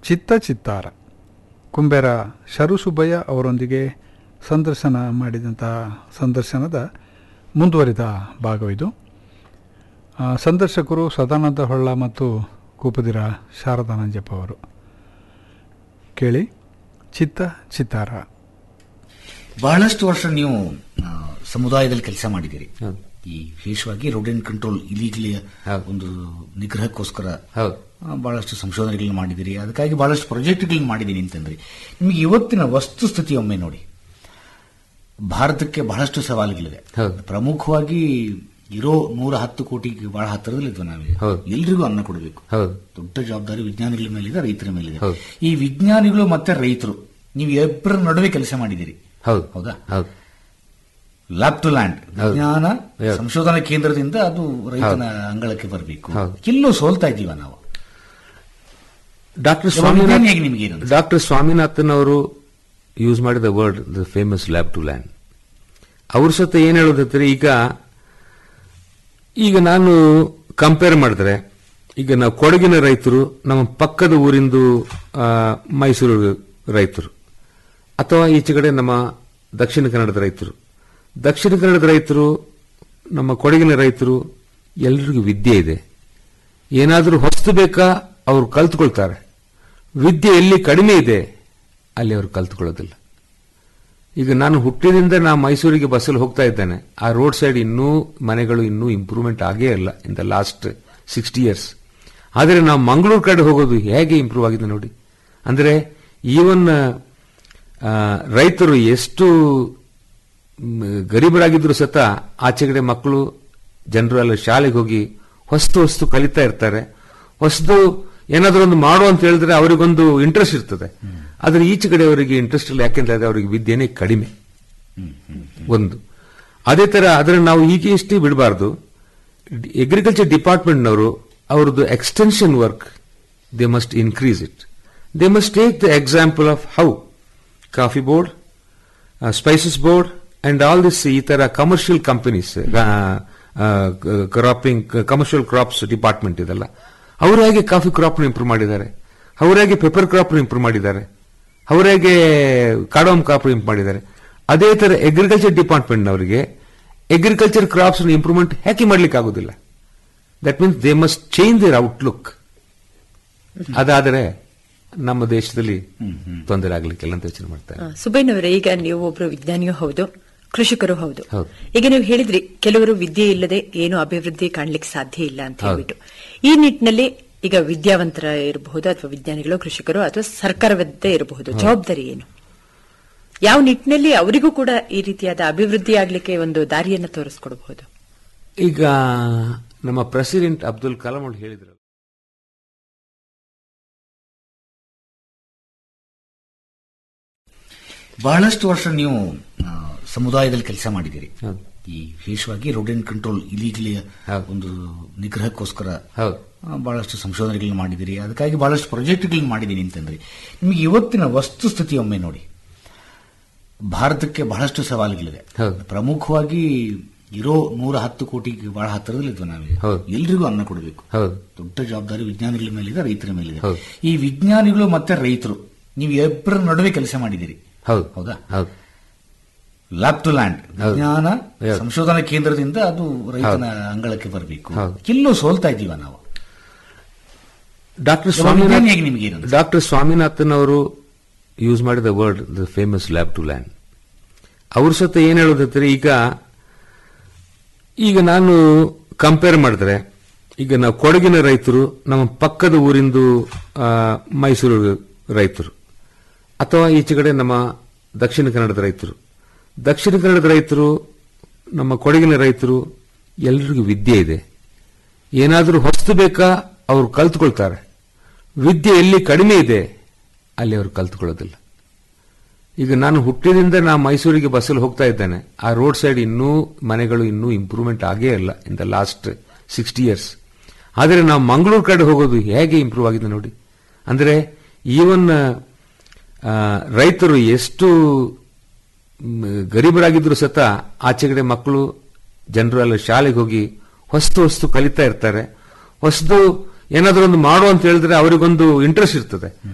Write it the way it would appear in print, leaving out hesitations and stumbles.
ಚಿತ್ತ ಚಿತ್ತಾರ ಕುಂಬೇರ ಶರುಸುಬ್ಬಯ್ಯ ಅವರೊಂದಿಗೆ ಸಂದರ್ಶನ ಮಾಡಿದಂತಹ ಸಂದರ್ಶನದ ಮುಂದುವರಿದ ಭಾಗವಿದು. ಸಂದರ್ಶಕರು ಸದಾನಂದ ಹೊಳ್ಳ ಮತ್ತು ಕೂಪದಿರ ಶಾರದಾ ನಂಜಪ್ಪ ಅವರು. ಕೇಳಿ ಚಿತ್ತ ಚಿತ್ತಾರ. ಬಹಳಷ್ಟು ವರ್ಷ ನೀವು ಸಮುದಾಯದಲ್ಲಿ ಕೆಲಸ ಮಾಡಿದ್ದೀರಿ. ಈ ವಿಶೇಷವಾಗಿ ರೋಡ್ ಅಂಡ್ ಕಂಟ್ರೋಲ್ ಇಲೀಗಲಿ ಒಂದು ನಿಗ್ರಹಕ್ಕೋಸ್ಕರ ಬಹಳಷ್ಟು ಸಂಶೋಧನೆಗಳನ್ನ ಮಾಡಿದಿರಿ. ಅದಕ್ಕಾಗಿ ಬಹಳಷ್ಟು ಪ್ರಾಜೆಕ್ಟ್ಗಳನ್ನ ಮಾಡಿದೀನಿ ಅಂತಂದ್ರಿ. ನಿಮಗೆ ಇವತ್ತಿನ ವಸ್ತುಸ್ಥಿತಿ ಒಮ್ಮೆ ನೋಡಿ. ಭಾರತಕ್ಕೆ ಬಹಳಷ್ಟು ಸವಾಲುಗಳಿದೆ. ಪ್ರಮುಖವಾಗಿ ಇರೋ 110 ಕೋಟಿಗೆ ಬಹಳ ಹತ್ತಿರದಲ್ಲಿದ್ವಿ ನಾವೀಗ. ಎಲ್ರಿಗೂ ಅನ್ನ ಕೊಡಬೇಕು. ದೊಡ್ಡ ಜವಾಬ್ದಾರಿ ವಿಜ್ಞಾನಿಗಳ ಮೇಲಿದೆ, ರೈತರ ಮೇಲಿದೆ. ಈ ವಿಜ್ಞಾನಿಗಳು ಮತ್ತೆ ರೈತರು ನೀವು ಇಬ್ಬರ ನಡುವೆ ಕೆಲಸ ಮಾಡಿದಿರಿ, ಹೌದಾ? ಲ್ಯಾಬ್ ಟು ಲ್ಯಾಂಡ್ ವಿಜ್ಞಾನ ಸಂಶೋಧನಾ ಕೇಂದ್ರದಿಂದ ಅದು ರೈತನ ಅಂಗಳಕ್ಕೆ ಬರಬೇಕು. ಎಲ್ಲೂ ಸೋಲ್ತಾ ಇದ್ದೀವ ನಾವು. ಡಾಕ್ಟರ್ ಸ್ವಾಮಿನಾಥನ್ ಅವರು ಯೂಸ್ ಮಾಡಿದ word the famous lab to land. ಅವ್ರ ಸತ ಏನ್ ಹೇಳೋದಂದ್ರೆ, ಈಗ ನಾನು ಕಂಪೇರ್ ಮಾಡಿದ್ರೆ, ಈಗ ನಾವು ಕೊಡಗಿನ ರೈತರು ನಮ್ಮ ಪಕ್ಕದ ಊರಿಂದು ಮೈಸೂರು ರೈತರು, ಅಥವಾ ಈಚೆ ಕಡೆ ನಮ್ಮ ದಕ್ಷಿಣ ಕನ್ನಡದ ರೈತರು, ದಕ್ಷಿಣ ಕನ್ನಡದ ರೈತರು, ನಮ್ಮ ಕೊಡಗಿನ ರೈತರು, ಎಲ್ರಿಗೂ ವಿದ್ಯೆ ಇದೆ. ಏನಾದರೂ ಹೊಸ್ತು ಬೇಕಾ ಅವರು ಕಲ್ತ್ಕೊಳ್ತಾರೆ. ವಿದ್ಯೆ ಎಲ್ಲಿ ಕಡಿಮೆ ಇದೆ ಅಲ್ಲಿ ಅವರು ಕಲ್ತ್ಕೊಳ್ಳೋದಿಲ್ಲ. ಈಗ ನಾನು ಹುಟ್ಟಿದಿಂದ ಮೈಸೂರಿಗೆ ಬಸ್ಸಲ್ಲಿ ಹೋಗ್ತಾ ಇದ್ದೇನೆ. ಆ ರೋಡ್ ಸೈಡ್ ಇನ್ನೂ ಮನೆಗಳು ಇನ್ನೂ ಇಂಪ್ರೂವ್ಮೆಂಟ್ ಆಗೇ ಇಲ್ಲ ಇನ್ ದ ಲಾಸ್ಟ್ 60 years. ಆದರೆ ನಾವು ಮಂಗಳೂರು ಕಡೆ ಹೋಗೋದು ಹೇಗೆ ಇಂಪ್ರೂವ್ ಆಗಿದೆ ನೋಡಿ. ಅಂದರೆ ಈವನ್ ರೈತರು ಎಷ್ಟು ಗರೀಬರಾಗಿದ್ರು ಸತ ಆಚೆಗಡೆ ಮಕ್ಕಳು ಜನರು ಎಲ್ಲ ಶಾಲೆಗೆ ಹೋಗಿ ಹೊಸ್ತು ಕಲಿತಾ ಇರ್ತಾರೆ. ಹೊಸದು ಏನಾದರೂ ಒಂದು ಮಾಡು ಅಂತ ಹೇಳಿದ್ರೆ ಅವರಿಗೊಂದು ಇಂಟ್ರೆಸ್ಟ್ ಇರ್ತದೆ. ಆದ್ರೆ ಈಚೆ ಕಡೆ ಅವರಿಗೆ ಇಂಟ್ರೆಸ್ಟ್ ಇಲ್ಲ. ಯಾಕೆಂದ್ರೆ ಅವರಿಗೆ ವಿದ್ಯೆನೇ ಕಡಿಮೆ. ಒಂದು ಅದೇ ತರ ಅದರ ನಾವು ಹೀಗೆ ಇಷ್ಟೇ ಬಿಡಬಾರ್ದು. ಅಗ್ರಿಕಲ್ಚರ್ ಡಿಪಾರ್ಟ್ಮೆಂಟ್ನವರು ಅವರದ್ದು extension work they must increase it. They must take the example of how coffee board, spices board and all this ಈ ತರ commercial companies, commercial crops department ಇದೆಲ್ಲ, ಅವರು ಹೇಗೆ ಕಾಫಿ ಕ್ರಾಪ್ ಇಂಪ್ರೂವ್ ಮಾಡಿದ್ದಾರೆ, ಅವರಾಗೆ ಪೆಪರ್ ಕ್ರಾಪ್ ಇಂಪ್ರೂವ್ ಮಾಡಿದ್ದಾರೆ, ಅವರಾಗೆ ಕಾಡೋಮ್ crop improve ಮಾಡಿದ್ದಾರೆ. ಅದೇ ತರ ಅಗ್ರಿಕಲ್ಚರ್ ಡಿಪಾರ್ಟ್ಮೆಂಟ್ನವರಿಗೆ ಅಗ್ರಿಕಲ್ಚರ್ ಕ್ರಾಪ್ಸ್ ಇಂಪ್ರೂವ್ಮೆಂಟ್ ಯಾಕೆ ಮಾಡ್ಲಿಕ್ಕೆ ಆಗುದಿಲ್ಲ? That means they must change there outlook. ಅದಾದರೆ ನಮ್ಮ ದೇಶದಲ್ಲಿ ತೊಂದರೆ ಆಗ್ಲಿಕ್ಕಿಲ್ಲ ಅಂತ ಯೋಚನೆ ಮಾಡ್ತಾರೆ. ಸುಬ್ಬಯ್ಯನವರೇ, ಈಗ ನೀವು ಒಬ್ರು ವಿಜ್ಞಾನಿಯೂ ಹೌದು, ಕೃಷಿಕರು ಹೌದು. ಈಗ ನೀವು ಹೇಳಿದ್ರಿ ಕೆಲವರು ವಿದ್ಯೆ ಇಲ್ಲದೆ ಏನು ಅಭಿವೃದ್ಧಿ ಕಾಣ್ಲಿಕ್ಕೆ ಸಾಧ್ಯ ಇಲ್ಲ ಅಂತ ಹೇಳ್ಬಿಟ್ಟು. ಈ ನಿಟ್ಟಿನಲ್ಲಿ ಈಗ ವಿದ್ಯಾವಂತರ ಇರಬಹುದು, ಅಥವಾ ವಿಜ್ಞಾನಿಗಳು, ಕೃಷಿಕರು, ಅಥವಾ ಸರ್ಕಾರವದ್ದೇ ಇರಬಹುದು, ಜವಾಬ್ದಾರಿ ಏನು? ಯಾವ ನಿಟ್ಟಿನಲ್ಲಿ ಅವರಿಗೂ ಕೂಡ ಈ ರೀತಿಯಾದ ಅಭಿವೃದ್ಧಿ ಆಗ್ಲಿಕ್ಕೆ ಒಂದು ದಾರಿಯನ್ನು ತೋರಿಸ್ಕೊಡಬಹುದು? ಈಗ ನಮ್ಮ ಪ್ರೆಸಿಡೆಂಟ್ ಅಬ್ದುಲ್ ಕಲಾಂ ಅವರು ಹೇಳಿದ್ರು, ಬಹಳಷ್ಟು ವರ್ಷ ನೀವು ಸಮುದಾಯದಲ್ಲಿ ಕೆಲಸ ಮಾಡಿದ್ದೀರಿ. ಈ ವಿಶೇಷವಾಗಿ ರೋಡ್ ಅಂಡ್ ಕಂಟ್ರೋಲ್ ಇಲೀಗಲಿ ಒಂದು ನಿಗ್ರಹಕ್ಕೋಸ್ಕರ ಬಹಳಷ್ಟು ಸಂಶೋಧನೆಗಳನ್ನ ಮಾಡಿದಿರಿ. ಅದಕ್ಕಾಗಿ ಬಹಳಷ್ಟು ಪ್ರಾಜೆಕ್ಟ್ಗಳನ್ನ ಮಾಡಿದೀನಿ ಅಂತಂದ್ರಿ. ನಿಮಗೆ ಇವತ್ತಿನ ವಸ್ತುಸ್ಥಿತಿ ಒಮ್ಮೆ ನೋಡಿ. ಭಾರತಕ್ಕೆ ಬಹಳಷ್ಟು ಸವಾಲುಗಳಿದೆ. ಪ್ರಮುಖವಾಗಿ ಇರೋ 110 ಕೋಟಿಗೆ ಬಹಳ ಹತ್ತಿರದಲ್ಲಿದ್ವಿ ನಾವೀಗ. ಎಲ್ರಿಗೂ ಅನ್ನ ಕೊಡಬೇಕು. ದೊಡ್ಡ ಜವಾಬ್ದಾರಿ ವಿಜ್ಞಾನಿಗಳ ಮೇಲಿದೆ, ರೈತರ ಮೇಲಿದೆ. ಈ ವಿಜ್ಞಾನಿಗಳು ಮತ್ತೆ ರೈತರು ನೀವು ಇಬ್ಬರ ನಡುವೆ ಕೆಲಸ ಮಾಡಿದಿರಿ, ಹೌದಾ? ಲ್ಯಾಬ್ ಟು ಲ್ಯಾಂಡ್ ವಿಜ್ಞಾನ ಸಂಶೋಧನಾ ಕೇಂದ್ರದಿಂದ ಅದು ರೈತನ ಅಂಗಳಕ್ಕೆ ಬರಬೇಕು. ಎಲ್ಲೂ ಸೋಲ್ತಾ ಇದ್ದೀವ ನಾವು. ಡಾಕ್ಟರ್ ಸ್ವಾಮಿನಾಥನ್ ಅವರು ಯೂಸ್ ಮಾಡಿದ word the famous lab to land. ಅವ್ರ ಸತ ಏನ್ ಹೇಳೋದಂದ್ರೆ, ಈಗ ನಾನು ಕಂಪೇರ್ ಮಾಡಿದ್ರೆ, ಈಗ ನಾವು ಕೊಡಗಿನ ರೈತರು ನಮ್ಮ ಪಕ್ಕದ ಊರಿಂದು ಮೈಸೂರು ರೈತರು, ಅಥವಾ ಈಚೆ ಕಡೆ ನಮ್ಮ ದಕ್ಷಿಣ ಕನ್ನಡದ ರೈತರು, ದಕ್ಷಿಣ ಕನ್ನಡದ ರೈತರು, ನಮ್ಮ ಕೊಡಗಿನ ರೈತರು, ಎಲ್ರಿಗೂ ವಿದ್ಯೆ ಇದೆ. ಏನಾದರೂ ಹೊಸ್ತು ಬೇಕಾ ಅವರು ಕಲ್ತ್ಕೊಳ್ತಾರೆ. ವಿದ್ಯೆ ಎಲ್ಲಿ ಕಡಿಮೆ ಇದೆ ಅಲ್ಲಿ ಅವರು ಕಲ್ತ್ಕೊಳ್ಳೋದಿಲ್ಲ. ಈಗ ನಾನು ಹುಟ್ಟಿದಿಂದ ಮೈಸೂರಿಗೆ ಬಸ್ಸಲ್ಲಿ ಹೋಗ್ತಾ ಇದ್ದೇನೆ. ಆ ರೋಡ್ ಸೈಡ್ ಇನ್ನೂ ಮನೆಗಳು ಇನ್ನೂ ಇಂಪ್ರೂವ್ಮೆಂಟ್ ಆಗೇ ಇಲ್ಲ ಇನ್ ದ ಲಾಸ್ಟ್ 60 years. ಆದರೆ ನಾವು ಮಂಗಳೂರು ಕಡೆ ಹೋಗೋದು ಹೇಗೆ ಇಂಪ್ರೂವ್ ಆಗಿದೆ ನೋಡಿ. ಅಂದರೆ ಈವನ್ ರೈತರು ಎಷ್ಟು ಗರೀಬರಾಗಿದ್ರು ಸತ ಆಚೆಗಡೆ ಮಕ್ಕಳು ಜನರು ಎಲ್ಲ ಶಾಲೆಗೆ ಹೋಗಿ ಹೊಸ್ತು ಕಲಿತಾ ಇರ್ತಾರೆ. ಹೊಸದು ಏನಾದರೂ ಒಂದು ಮಾಡು ಅಂತ ಹೇಳಿದ್ರೆ ಅವರಿಗೊಂದು ಇಂಟ್ರೆಸ್ಟ್ ಇರ್ತದೆ.